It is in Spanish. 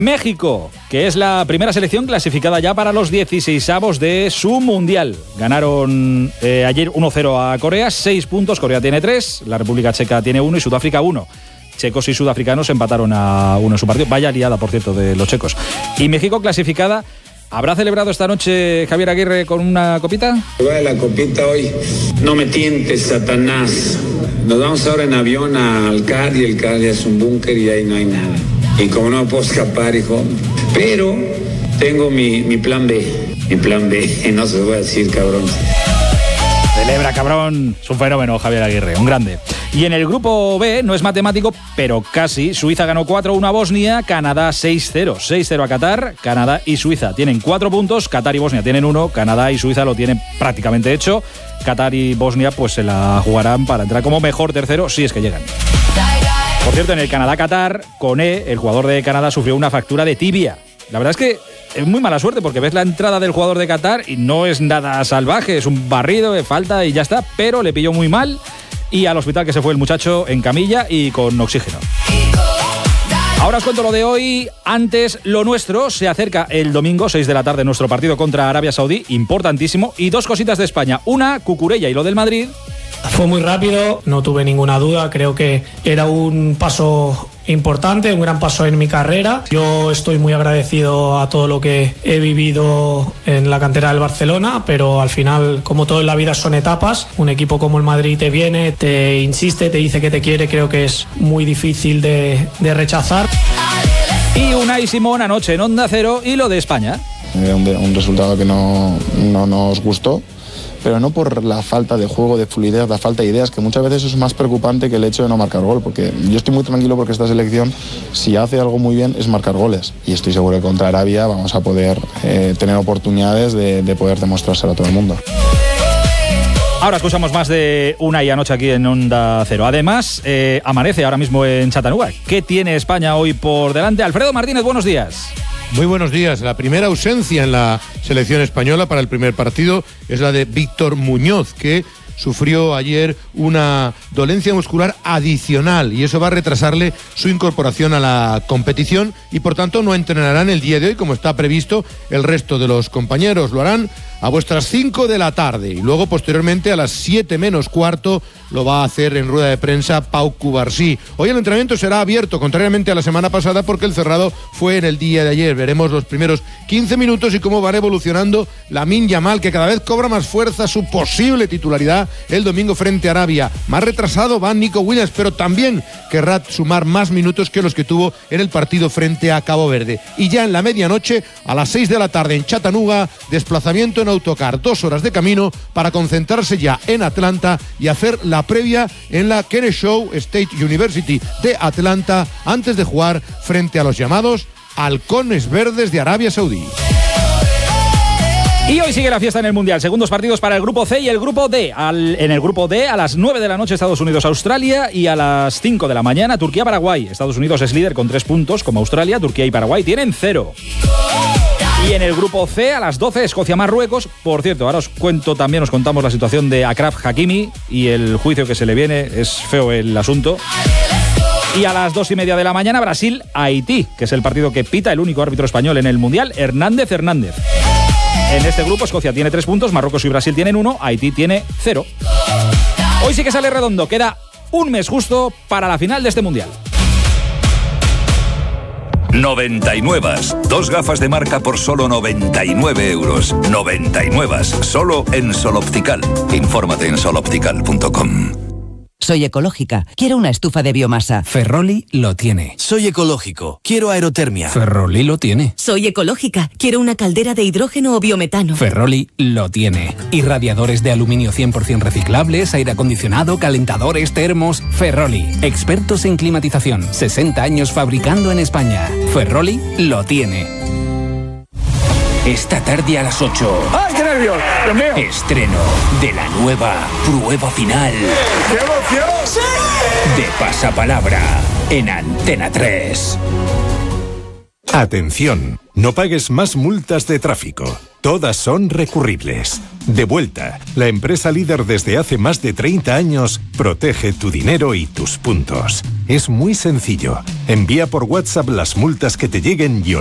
México, que es la primera selección clasificada ya para los 16avos de su Mundial. Ganaron ayer 1-0 a Corea, 6 puntos, Corea tiene 3, la República Checa tiene 1 y Sudáfrica 1. Checos y sudafricanos empataron a 1 en su partido. Vaya liada, por cierto, de los checos. Y México clasificada. ¿Habrá celebrado esta noche Javier Aguirre con una copita? Va de la copita hoy. No me tientes, Satanás. Nos vamos ahora en avión al CAR y el CAR ya es un búnker y ahí no hay nada. Y como no puedo escapar, hijo. Pero tengo mi plan B. Mi plan B. No se lo voy a decir, cabrón. Celebra, cabrón. Es un fenómeno, Javier Aguirre, un grande. Y en el grupo B, no es matemático, pero casi. Suiza ganó 4-1 a Bosnia, Canadá 6-0. 6-0 a Qatar, Canadá y Suiza tienen 4 puntos, Qatar y Bosnia tienen 1, Canadá y Suiza lo tienen prácticamente hecho. Qatar y Bosnia pues se la jugarán para entrar como mejor tercero, si es que llegan. Por cierto, en el Canadá-Qatar, Koné, el jugador de Canadá, sufrió una fractura de tibia. La verdad es que es muy mala suerte porque ves la entrada del jugador de Qatar y no es nada salvaje, es un barrido de falta y ya está, pero le pilló muy mal y al hospital que se fue el muchacho en camilla y con oxígeno. Ahora os cuento lo de hoy. Antes, lo nuestro. Se acerca el domingo, 6 de la tarde, nuestro partido contra Arabia Saudí, importantísimo. Y 2 cositas de España. Una, Cucurella y lo del Madrid. Fue muy rápido, no tuve ninguna duda, creo que era un paso importante, un gran paso en mi carrera. Yo estoy muy agradecido a todo lo que he vivido en la cantera del Barcelona, pero al final, como todo en la vida, son etapas. Un equipo como el Madrid te viene, te insiste, te dice que te quiere, creo que es muy difícil de rechazar. Y Unai Simón anoche en Onda Cero y lo de España. Un resultado que no nos gustó, pero no por la falta de juego, de fluidez, la falta de ideas, que muchas veces es más preocupante que el hecho de no marcar gol, porque yo estoy muy tranquilo porque esta selección, si hace algo muy bien, es marcar goles, y estoy seguro que contra Arabia vamos a poder tener oportunidades de poder demostrárselo a todo el mundo. Ahora escuchamos más de Unai anoche aquí en Onda Cero. Además, amanece ahora mismo en Chattanooga. ¿Qué tiene España hoy por delante? Alfredo Martínez, buenos días. Muy buenos días. La primera ausencia en la selección española para el primer partido es la de Víctor Muñoz, que sufrió ayer una dolencia muscular adicional y eso va a retrasarle su incorporación a la competición y por tanto no entrenarán el día de hoy como está previsto. El resto de los compañeros lo harán a vuestras 5 de la tarde y luego posteriormente a las 7 menos cuarto lo va a hacer en rueda de prensa Pau Cubarsí. Hoy el entrenamiento será abierto, contrariamente a la semana pasada, porque el cerrado fue en el día de ayer. Veremos los primeros 15 minutos y cómo van evolucionando Lamine Yamal, que cada vez cobra más fuerza, su posible titularidad el domingo frente a Arabia. Más retrasado va Nico Williams, pero también querrá sumar más minutos que los que tuvo en el partido frente a Cabo Verde. Y ya en la medianoche, a las 6 de la tarde en Chattanooga, desplazamiento en autocar, 2 horas de camino para concentrarse ya en Atlanta y hacer la previa en la Kennesaw State University de Atlanta antes de jugar frente a los llamados Halcones Verdes de Arabia Saudí. Y hoy sigue la fiesta en el Mundial. Segundos partidos para el Grupo C y el Grupo D. En el Grupo D, a las 9 de la noche, Estados Unidos-Australia y a las 5 de la mañana, Turquía-Paraguay. Estados Unidos es líder con 3 puntos, como Australia. Turquía y Paraguay tienen 0. Y en el Grupo C, a las 12, Escocia-Marruecos. Por cierto, ahora os contamos la situación de Achraf Hakimi y el juicio que se le viene. Es feo el asunto. Y a las 2:30 de la mañana, Brasil-Haití, que es el partido que pita el único árbitro español en el Mundial, Hernández. En este grupo, Escocia tiene 3 puntos, Marruecos y Brasil tienen 1, Haití tiene 0. Hoy sí que sale redondo, queda un mes justo para la final de este Mundial. 99. 2 gafas de marca por solo 99 euros. 99. Solo en Sol Optical. Infórmate en soloptical.com. Soy ecológica. Quiero una estufa de biomasa. Ferroli lo tiene. Soy ecológico. Quiero aerotermia. Ferroli lo tiene. Soy ecológica. Quiero una caldera de hidrógeno o biometano. Ferroli lo tiene. Irradiadores de aluminio 100% reciclables, aire acondicionado, calentadores, termos. Ferroli. Expertos en climatización. 60 años fabricando en España. Ferroli lo tiene. Esta tarde a las 8. ¡Ay, qué nervios! ¡Dios mío! Estreno de la nueva prueba final. ¡Qué emoción! ¡Sí! De Pasapalabra en Antena 3. Atención, no pagues más multas de tráfico. Todas son recurribles. Devuelta, la empresa líder desde hace más de 30 años, protege tu dinero y tus puntos. Es muy sencillo. Envía por WhatsApp las multas que te lleguen y